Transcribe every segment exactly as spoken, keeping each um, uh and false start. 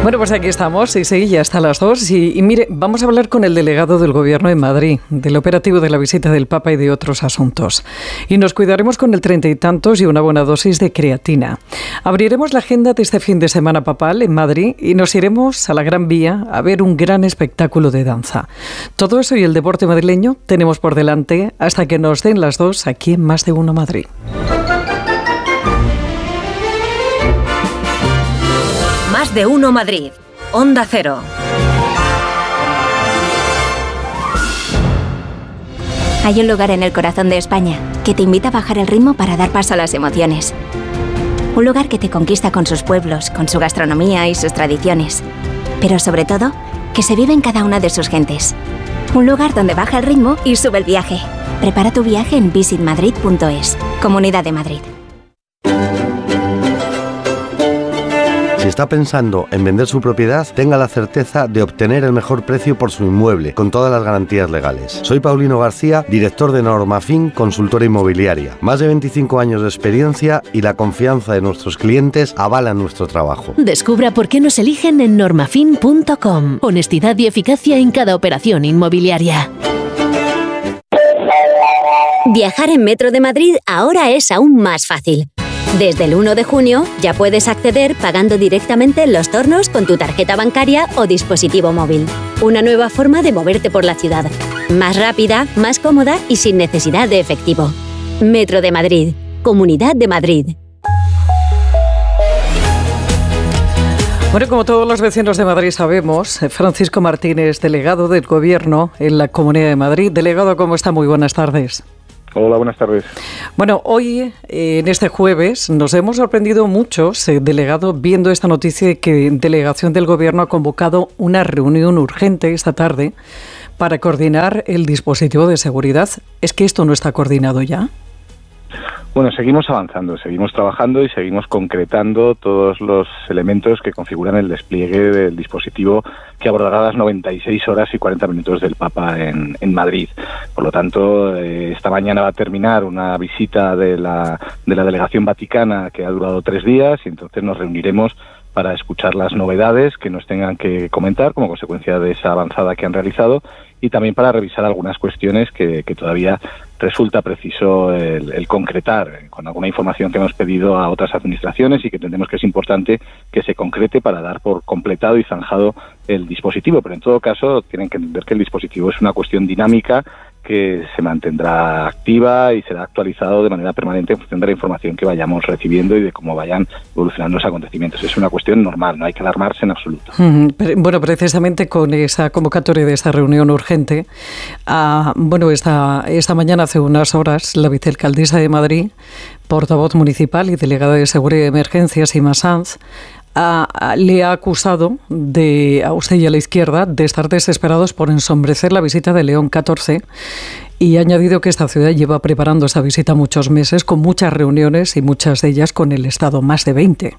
Bueno, pues aquí estamos, y sí, ya hasta las dos. Y, y mire, vamos a hablar con el delegado del Gobierno en Madrid, del operativo de la visita del Papa y de otros asuntos. Y nos cuidaremos con el treinta y tantos y una buena dosis de creatina. Abriremos la agenda de este fin de semana papal en Madrid y nos iremos a la Gran Vía a ver un gran espectáculo de danza. Todo eso y el deporte madrileño tenemos por delante hasta que nos den las dos aquí en Más de Uno Madrid. Más de Uno Madrid, Onda Cero. Hay un lugar en el corazón de España que te invita a bajar el ritmo para dar paso a las emociones. Un lugar que te conquista con sus pueblos, con su gastronomía y sus tradiciones. Pero sobre todo, que se vive en cada una de sus gentes. Un lugar donde baja el ritmo y sube el viaje. Prepara tu viaje en visit madrid punto es. Comunidad de Madrid. Si está pensando en vender su propiedad, tenga la certeza de obtener el mejor precio por su inmueble, con todas las garantías legales. Soy Paulino García, director de Normafin, consultora inmobiliaria. Más de veinticinco años de experiencia y la confianza de nuestros clientes avalan nuestro trabajo. Descubra por qué nos eligen en normafin punto com. Honestidad y eficacia en cada operación inmobiliaria. Viajar en Metro de Madrid ahora es aún más fácil. Desde el uno de junio ya puedes acceder pagando directamente en los tornos con tu tarjeta bancaria o dispositivo móvil. Una nueva forma de moverte por la ciudad. Más rápida, más cómoda y sin necesidad de efectivo. Metro de Madrid. Comunidad de Madrid. Bueno, como todos los vecinos de Madrid sabemos, Francisco Martínez, delegado del Gobierno en la Comunidad de Madrid. Delegado, ¿cómo está? Muy buenas tardes. Hola, buenas tardes. Bueno, hoy, eh, en este jueves, nos hemos sorprendido muchos, eh, delegado, viendo esta noticia de que Delegación del Gobierno ha convocado una reunión urgente esta tarde para coordinar el dispositivo de seguridad. ¿Es que esto no está coordinado ya? Bueno, seguimos avanzando, seguimos trabajando y seguimos concretando todos los elementos que configuran el despliegue del dispositivo que abordará las noventa y seis horas y cuarenta minutos del Papa en, en Madrid. Por lo tanto, eh, esta mañana va a terminar una visita de la, de la delegación vaticana que ha durado tres días y entonces nos reuniremos para escuchar las novedades que nos tengan que comentar como consecuencia de esa avanzada que han realizado y también para revisar algunas cuestiones que, que todavía resulta preciso el, el concretar con alguna información que hemos pedido a otras administraciones y que entendemos que es importante que se concrete para dar por completado y zanjado el dispositivo. Pero en todo caso tienen que entender que el dispositivo es una cuestión dinámica que se mantendrá activa y será actualizado de manera permanente en función de la información que vayamos recibiendo y de cómo vayan evolucionando los acontecimientos. Es una cuestión normal, no hay que alarmarse en absoluto. Bueno, precisamente con esa convocatoria de esta reunión urgente, uh, bueno, esta, esta mañana hace unas horas la vicealcaldesa de Madrid, portavoz municipal y delegada de Seguridad y Emergencias, Ima Sanz, A, a, le ha acusado de, a usted y a la izquierda de estar desesperados por ensombrecer la visita de León catorce y ha añadido que esta ciudad lleva preparando esa visita muchos meses con muchas reuniones y muchas de ellas con el Estado, más de veinte.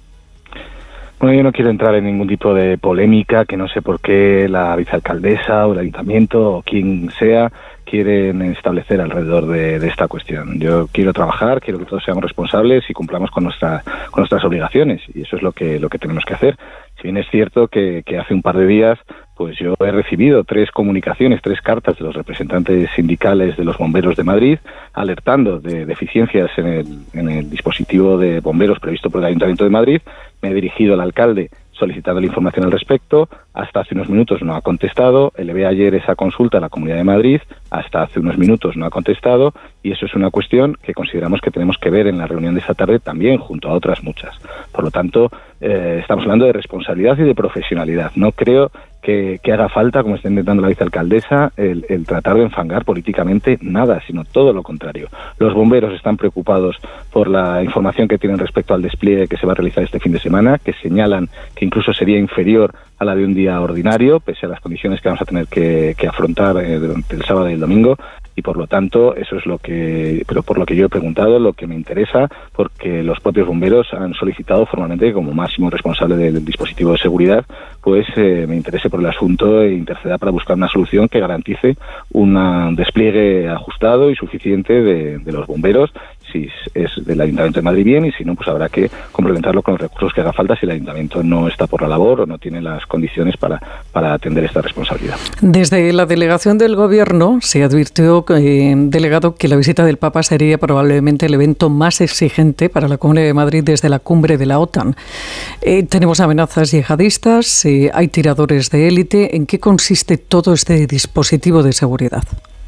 Bueno, yo no quiero entrar en ningún tipo de polémica, que no sé por qué la vicealcaldesa o el ayuntamiento o quien sea quieren establecer alrededor de, de esta cuestión. Yo quiero trabajar, quiero que todos seamos responsables y cumplamos con nuestra, con nuestras obligaciones y eso es lo que, lo que tenemos que hacer. Si bien es cierto que, que hace un par de días pues yo he recibido tres comunicaciones, tres cartas de los representantes sindicales de los bomberos de Madrid alertando de deficiencias en el, en el dispositivo de bomberos previsto por el Ayuntamiento de Madrid. Me he dirigido al alcalde solicitando la información al respecto. Hasta hace unos minutos no ha contestado. Elevé ayer esa consulta a la Comunidad de Madrid. Hasta hace unos minutos no ha contestado. Y eso es una cuestión que consideramos que tenemos que ver en la reunión de esta tarde también, junto a otras muchas. Por lo tanto, eh, estamos hablando de responsabilidad y de profesionalidad. No creo que, que haga falta, como está intentando la vicealcaldesa, el, el tratar de enfangar políticamente nada, sino todo lo contrario. Los bomberos están preocupados por la información que tienen respecto al despliegue que se va a realizar este fin de semana, que señalan que incluso sería inferior a la de un día ordinario, pese a las condiciones que vamos a tener que, que afrontar eh, durante el sábado y el domingo. Y por lo tanto, eso es lo que, pero por lo que yo he preguntado, lo que me interesa, porque los propios bomberos han solicitado formalmente como máximo responsable del, del dispositivo de seguridad, pues eh, me interese por el asunto e interceda para buscar una solución que garantice un despliegue ajustado y suficiente de, de los bomberos Si es del Ayuntamiento de Madrid, bien, y si no, pues habrá que complementarlo con los recursos que haga falta si el Ayuntamiento no está por la labor o no tiene las condiciones para, para atender esta responsabilidad. Desde la delegación del Gobierno se advirtió, eh, delegado, que la visita del Papa sería probablemente el evento más exigente para la Comunidad de Madrid desde la cumbre de la OTAN. Eh, tenemos amenazas yihadistas, eh, hay tiradores de élite. ¿En qué consiste todo este dispositivo de seguridad?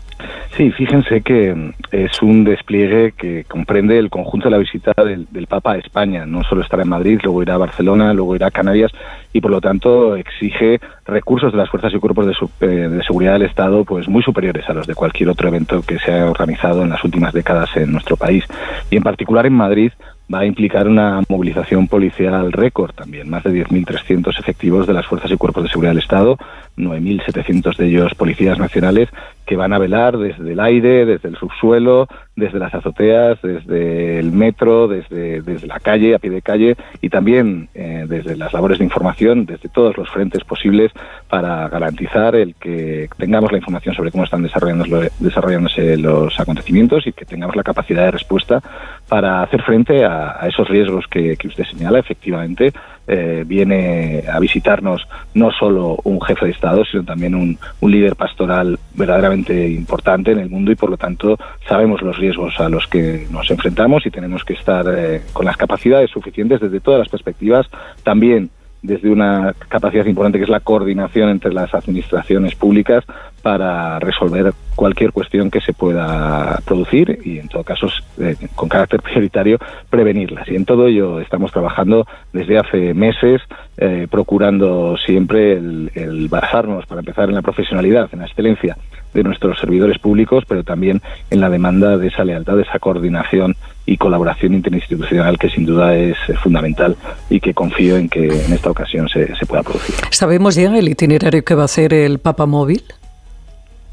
Sí, fíjense que es un despliegue que comprende el conjunto de la visita del, del Papa a España. No solo estará en Madrid, luego irá a Barcelona, luego irá a Canarias y por lo tanto exige recursos de las fuerzas y cuerpos de, su, eh, de seguridad del Estado pues muy superiores a los de cualquier otro evento que se haya organizado en las últimas décadas en nuestro país. Y en particular en Madrid va a implicar una movilización policial récord también, más de diez mil trescientos efectivos de las fuerzas y cuerpos de seguridad del Estado, nueve mil setecientos de ellos policías nacionales, que van a velar desde el aire, desde el subsuelo, desde las azoteas, desde el metro, desde, desde la calle, a pie de calle, y también eh, desde las labores de información, desde todos los frentes posibles, para garantizar el que tengamos la información sobre cómo están desarrollándose, desarrollándose los acontecimientos y que tengamos la capacidad de respuesta para hacer frente a, a esos riesgos que, que usted señala. Efectivamente, eh, viene a visitarnos no solo un jefe de Estado, sino también un, un líder pastoral verdaderamente importante en el mundo y, por lo tanto, sabemos los riesgos a los que nos enfrentamos y tenemos que estar eh, con las capacidades suficientes desde todas las perspectivas, también desde una capacidad importante que es la coordinación entre las administraciones públicas para resolver cualquier cuestión que se pueda producir y, en todo caso, eh, con carácter prioritario, prevenirlas. Y en todo ello estamos trabajando desde hace meses, eh, procurando siempre el, el basarnos, para empezar, en la profesionalidad, en la excelencia de nuestros servidores públicos, pero también en la demanda de esa lealtad, de esa coordinación y colaboración interinstitucional que sin duda es fundamental y que confío en que en esta ocasión se, se pueda producir. ¿Sabemos ya el itinerario que va a hacer el Papa Móvil?